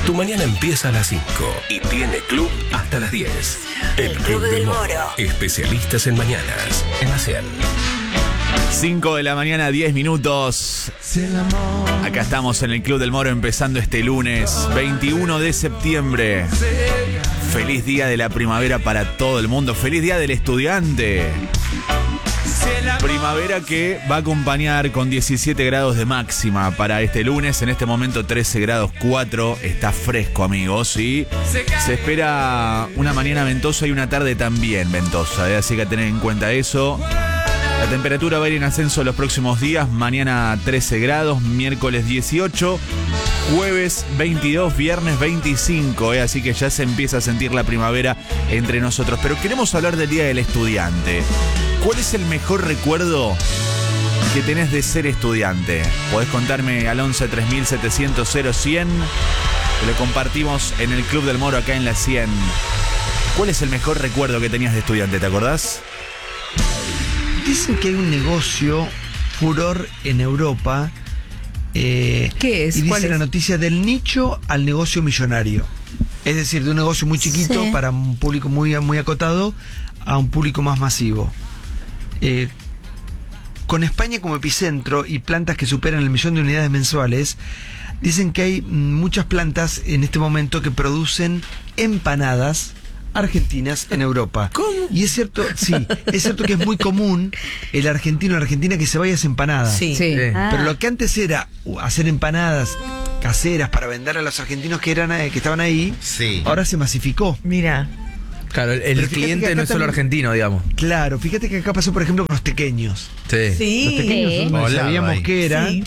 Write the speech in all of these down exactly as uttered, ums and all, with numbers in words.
Tu mañana empieza a las cinco y tiene club hasta las diez. El Club del Moro. Especialistas en mañanas. En la cien. cinco de la mañana, diez minutos. Acá estamos en el Club del Moro empezando este lunes veintiuno de septiembre. Feliz día de la primavera para todo el mundo. Feliz día del estudiante. Primavera que va a acompañar con diecisiete grados de máxima para este lunes. En este momento trece grados cuatro. Está fresco, amigos. Y se espera una mañana ventosa y una tarde también ventosa, ¿eh? Así que tener en cuenta eso. La temperatura va a ir en ascenso los próximos días. Mañana trece grados, miércoles dieciocho, jueves veintidós, viernes veinticinco, ¿eh? Así que ya se empieza a sentir la primavera entre nosotros. Pero queremos hablar del Día del Estudiante. ¿Cuál es el mejor recuerdo que tenés de ser estudiante? Podés contarme al once tres mil setecientos cero cien. Que lo compartimos en el Club del Moro acá en la cien. ¿Cuál es el mejor recuerdo que tenías de estudiante? ¿Te acordás? Dicen que hay un negocio furor en Europa. Eh, ¿Qué es? Y ¿Cuál dice la es? noticia del nicho al negocio millonario. Es decir, de un negocio muy chiquito Sí. para un público muy, muy acotado a un público más masivo. Eh, con España como epicentro y plantas que superan el millón de unidades mensuales, dicen que hay muchas plantas en este momento que producen empanadas argentinas en Europa. ¿Cómo? Y es cierto, sí, es cierto que es muy común el argentino o la argentina que se vaya a hacer empanadas. Sí. Sí. Ah. Pero lo que antes era hacer empanadas caseras para vender a los argentinos que eran eh, que estaban ahí, Sí. ahora se masificó. Mira. Claro, el, el Pero fíjate que cliente acá no es solo también- argentino, digamos. Claro, fíjate que acá pasó por ejemplo con los tequeños. Sí. Sí. Los tequeños Sí. no Volado sabíamos ahí. qué era. Sí.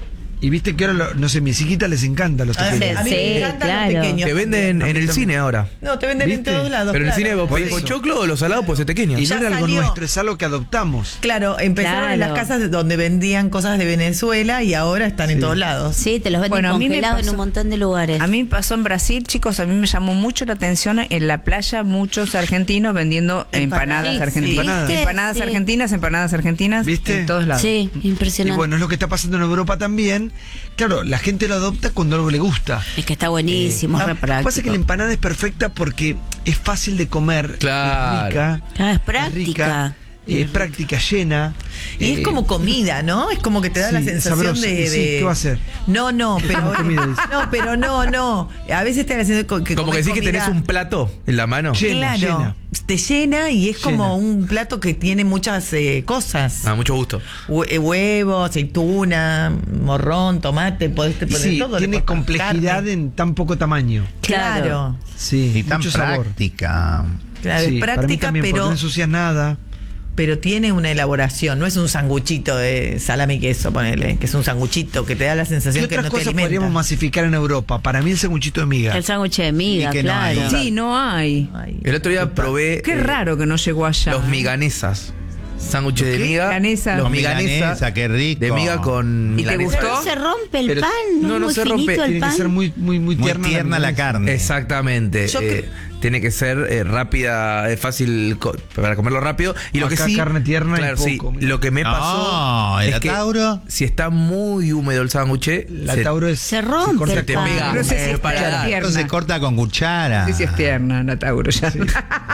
Y viste que ahora, lo- no sé, mis hijitas les encantan los A tequeños. ver, a mí Sí, me encantan claro. los pequeños. Te venden también. en el cine ahora. No, te venden ¿Viste? en todos lados. Pero en el claro. cine vos Por pedís con eso. choclo o los salados puede ser pequeño. Y ya no era algo salió. nuestro, es algo que adoptamos. Claro, empezaron en Claro. las casas donde vendían cosas de Venezuela y ahora están en Sí. todos lados. Sí, te los venden Bueno, a mí me congelados en pasó- un montón de lugares. A mí me pasó en Brasil, chicos, a mí me llamó mucho la atención en la playa muchos argentinos vendiendo empanadas Sí, argentinas. empanadas. Empanadas Sí. argentinas, empanadas argentinas, ¿Viste? en todos lados. Sí, Y impresionante. bueno, es lo que está pasando en Europa también. Claro, la gente lo adopta cuando algo le gusta. Es que está buenísimo, es Ah, re Lo que pasa es práctico. que la empanada es perfecta porque es fácil de comer, Claro. es rica, Ah, es es práctica. rica, es práctica, llena. Y eh, es como comida, ¿no? Es como que te da la sí, sensación sabroso. de, Y sí, de- ¿qué va a hacer? No, no, pero Como comida, dice. no, pero no, no. A veces te da la sensación que Como que comes decís que tenés comida- un plato en la mano. Llena, Claro, llena. te llena y es como Llena. un plato que tiene muchas eh, cosas. Ah, mucho gusto. Hue- eh, huevo, aceituna, morrón, tomate, podés te Y poner sí, todo. le tiene pones complejidad carne. en tan poco tamaño. Claro, Sí, Y tan mucho sabor. práctica. claro, Sí, es para mí práctica, también, porque pero, no ensucias nada. pero tiene una elaboración. No es un sanguchito de salami y queso, ponele, que es un sanguchito que te da la ¿Qué sensación que otras no te cosas alimenta. podríamos masificar en Europa? Para mí el sanguchito de miga. El sándwich de miga, Y que no claro. hay. Sí, no hay. Ay. El otro día probé. Qué eh, raro que no llegó allá. Los miganesas. Sándwiches de ¿Qué? miga. Milanesa. Los Con miganesas. milanesa, qué rico. De miga con ¿Y te milanesa. gustó? No se rompe el Pero- pan, no, no, no muy se finito rompe. el Tiene pan. que ser muy, muy, muy Muy tierna. tierna la milanesa. carne. Exactamente. Yo eh, tiene que ser eh, rápida, es fácil co- para comerlo rápido. Y lo Acá que sí. carne tierna y claro, sí, poco, mira. lo que me No, pasó. ¿el es que Tauro? si está muy húmedo el sándwich. La se- Tauro es. Se rompe corta el te pan. pega. No sé si Eh, es para tierna. dar. Esto se corta con cuchara. No sé si es tierna, la Tauro ya. Sí.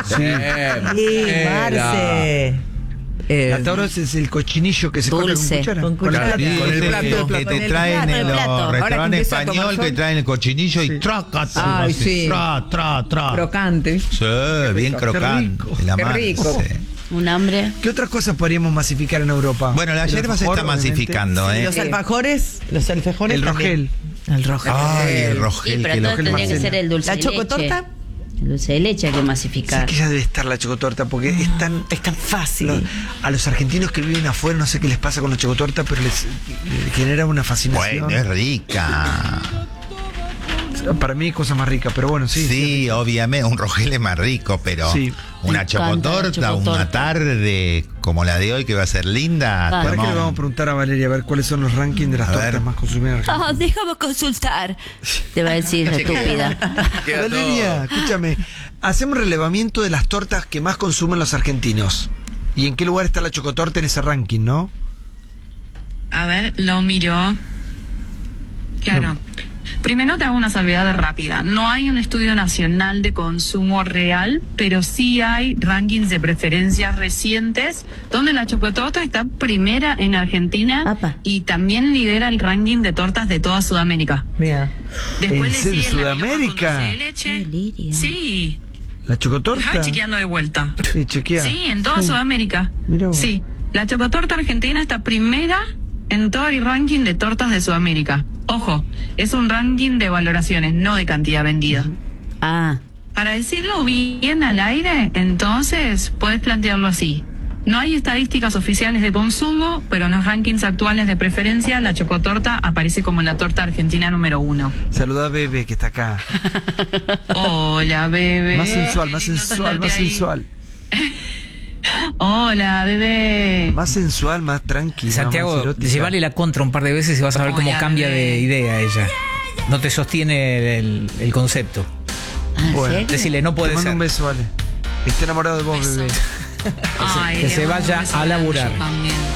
Sí, Marce. Eh, La Tauro es, es el cochinillo que se corta Dulce. con cuchara. Con cuchara. el plato. Sí, Con el ese plato, que, el que plato. te Con el traen plato, en el los plato. Ahora que restaurantes empieza a tomar español que sol. traen el cochinillo y Sí. traca. Ay, sí. Tra, tra, tra. crocante. Sí, bien rico, crocante. qué rico, La qué madre, rico. sí. Un hambre. ¿Qué otras cosas podríamos masificar en Europa? Bueno, la El yerba se alfajor, está obviamente. masificando, ¿eh? Los alfajores, los alfajores El también. rogel. El rogel. Ay, el Sí, rogel. pero que todo lo- tendría que Marcela. ser el dulce ¿La de leche. chocotorta? El dulce de leche hay que Sí masificar. que ya debe estar la chocotorta porque es tan... Es tan fácil. lo- a los argentinos que viven afuera no sé qué les pasa con la chocotorta, pero les, les genera una fascinación. Bueno, es rica. Para mí hay cosas más ricas, pero bueno, sí. Sí, obviamente, un rogel es más rico, pero Sí. una Me encanta la chocotorta, chocotorta. una tarde como la de hoy que va a ser linda. Claro. Ahora que toma le vamos a un- preguntar a Valeria a ver cuáles son los rankings de las A tortas ver. más consumidas en Argentina. Ah, déjame consultar. Te va a decir, estúpida. Queda Valeria, todo. escúchame. Hacemos relevamiento de las tortas que más consumen los argentinos. ¿Y en qué lugar está la chocotorta en ese ranking, no? A ver, lo miro. Claro. Primero te hago una salvedad rápida. No hay un estudio nacional de consumo real, pero sí hay rankings de preferencias recientes donde la chocotorta está primera en Argentina Apa. y también lidera el ranking de tortas de toda Sudamérica. Mira. ¿En le serio, sigue la Sudamérica? Vinoja con dulce de leche. Qué delirio. Sí. ¿La chocotorta? Déjame chequeando de vuelta. Sí, chequea. Sí, en toda Sudamérica. Mirá vos. Sí. La chocotorta argentina está primera en todo el ranking de tortas de Sudamérica. Ojo, es un ranking de valoraciones, no de cantidad vendida. Ah, Para decirlo bien al aire, entonces puedes plantearlo así. No hay estadísticas oficiales de consumo, pero en los rankings actuales de preferencia, la chocotorta aparece como la torta argentina número uno. Saluda a Bebe, que está acá. Hola, bebé. Más sensual, más Qué lindo sensual, tenerte más ahí. sensual. Hola, bebé. Más sensual, más tranquila. Santiago, más erótica. llevarle la contra un par de veces y vas a ver cómo Hola, cambia bebé. de idea ella. No te sostiene el, el concepto. ¿en Bueno, serio? Decirle, no Te puede mando ser. un beso, Ale. Estoy enamorado de vos, Beso. bebé. Ay, que le se mando un vaya beso a grande, laburar. yo también.